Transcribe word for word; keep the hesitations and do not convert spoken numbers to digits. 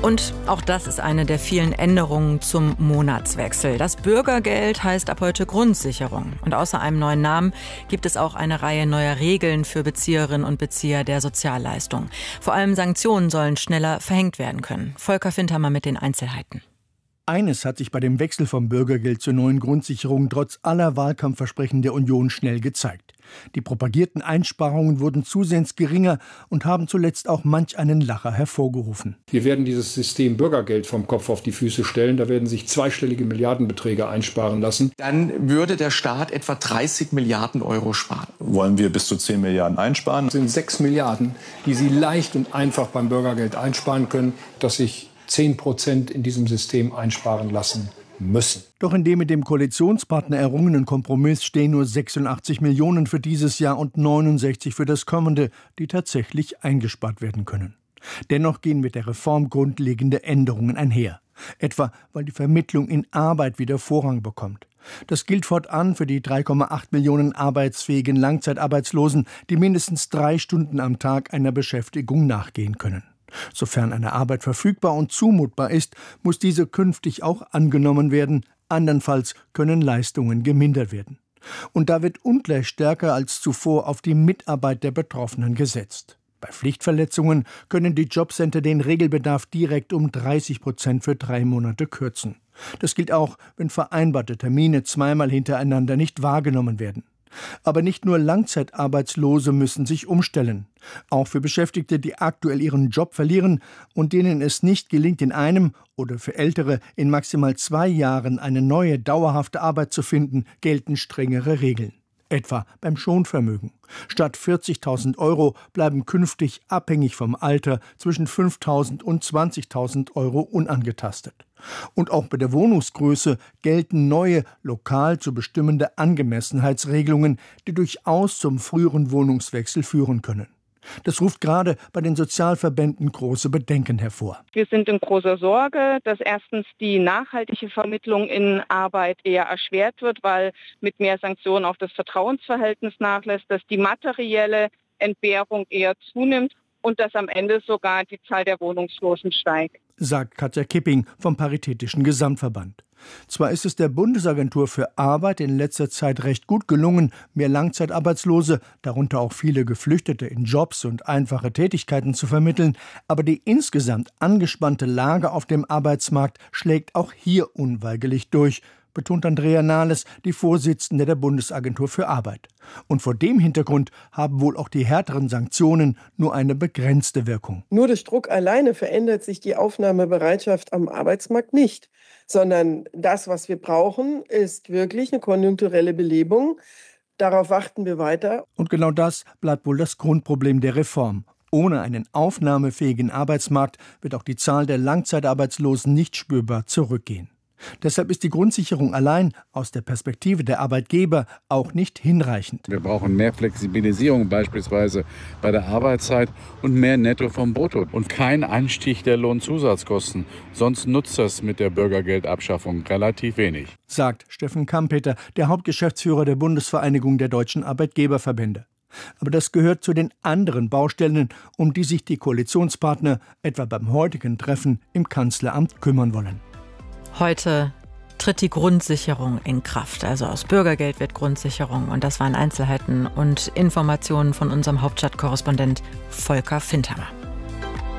Und auch das ist eine der vielen Änderungen zum Monatswechsel. Das Bürgergeld heißt ab heute Grundsicherung. Und außer einem neuen Namen gibt es auch eine Reihe neuer Regeln für Bezieherinnen und Bezieher der Sozialleistung. Vor allem Sanktionen sollen schneller verhängt werden können. Volker Fintermer mit den Einzelheiten. Eines hat sich bei dem Wechsel vom Bürgergeld zur neuen Grundsicherung trotz aller Wahlkampfversprechen der Union schnell gezeigt. Die propagierten Einsparungen wurden zusehends geringer und haben zuletzt auch manch einen Lacher hervorgerufen. Wir werden dieses System Bürgergeld vom Kopf auf die Füße stellen. Da werden sich zweistellige Milliardenbeträge einsparen lassen. Dann würde der Staat etwa dreißig Milliarden Euro sparen. Wollen wir bis zu zehn Milliarden einsparen? Das sind sechs Milliarden, die Sie leicht und einfach beim Bürgergeld einsparen können, dass sich zehn Prozent in diesem System einsparen lassen müssen. Doch in dem mit dem Koalitionspartner errungenen Kompromiss stehen nur sechsundachtzig Millionen für dieses Jahr und neunundsechzig für das kommende, die tatsächlich eingespart werden können. Dennoch gehen mit der Reform grundlegende Änderungen einher. Etwa, weil die Vermittlung in Arbeit wieder Vorrang bekommt. Das gilt fortan für die drei Komma acht Millionen arbeitsfähigen Langzeitarbeitslosen, die mindestens drei Stunden am Tag einer Beschäftigung nachgehen können. Sofern eine Arbeit verfügbar und zumutbar ist, muss diese künftig auch angenommen werden. Andernfalls können Leistungen gemindert werden. Und da wird ungleich stärker als zuvor auf die Mitarbeit der Betroffenen gesetzt. Bei Pflichtverletzungen können die Jobcenter den Regelbedarf direkt um dreißig Prozent für drei Monate kürzen. Das gilt auch, wenn vereinbarte Termine zweimal hintereinander nicht wahrgenommen werden. Aber nicht nur Langzeitarbeitslose müssen sich umstellen. Auch für Beschäftigte, die aktuell ihren Job verlieren und denen es nicht gelingt, in einem oder für Ältere in maximal zwei Jahren eine neue, dauerhafte Arbeit zu finden, gelten strengere Regeln. Etwa beim Schonvermögen. Statt vierzigtausend Euro bleiben künftig abhängig vom Alter zwischen fünftausend und zwanzigtausend Euro unangetastet. Und auch bei der Wohnungsgröße gelten neue, lokal zu bestimmende Angemessenheitsregelungen, die durchaus zum früheren Wohnungswechsel führen können. Das ruft gerade bei den Sozialverbänden große Bedenken hervor. Wir sind in großer Sorge, dass erstens die nachhaltige Vermittlung in Arbeit eher erschwert wird, weil mit mehr Sanktionen auch das Vertrauensverhältnis nachlässt, dass die materielle Entbehrung eher zunimmt und dass am Ende sogar die Zahl der Wohnungslosen steigt, sagt Katja Kipping vom Paritätischen Gesamtverband. Zwar ist es der Bundesagentur für Arbeit in letzter Zeit recht gut gelungen, mehr Langzeitarbeitslose, darunter auch viele Geflüchtete, in Jobs und einfache Tätigkeiten zu vermitteln, aber die insgesamt angespannte Lage auf dem Arbeitsmarkt schlägt auch hier unweigerlich durch, betont Andrea Nahles, die Vorsitzende der Bundesagentur für Arbeit. Und vor dem Hintergrund haben wohl auch die härteren Sanktionen nur eine begrenzte Wirkung. Nur durch Druck alleine verändert sich die Aufnahmebereitschaft am Arbeitsmarkt nicht, sondern das, was wir brauchen, ist wirklich eine konjunkturelle Belebung. Darauf warten wir weiter. Und genau das bleibt wohl das Grundproblem der Reform. Ohne einen aufnahmefähigen Arbeitsmarkt wird auch die Zahl der Langzeitarbeitslosen nicht spürbar zurückgehen. Deshalb ist die Grundsicherung allein aus der Perspektive der Arbeitgeber auch nicht hinreichend. Wir brauchen mehr Flexibilisierung beispielsweise bei der Arbeitszeit und mehr Netto vom Brutto und kein Anstieg der Lohnzusatzkosten. Sonst nutzt das mit der Bürgergeldabschaffung relativ wenig, sagt Steffen Kampeter, der Hauptgeschäftsführer der Bundesvereinigung der deutschen Arbeitgeberverbände. Aber das gehört zu den anderen Baustellen, um die sich die Koalitionspartner etwa beim heutigen Treffen im Kanzleramt kümmern wollen. Heute tritt die Grundsicherung in Kraft. Also aus Bürgergeld wird Grundsicherung. Und das waren Einzelheiten und Informationen von unserem Hauptstadtkorrespondent Volker Fintermer.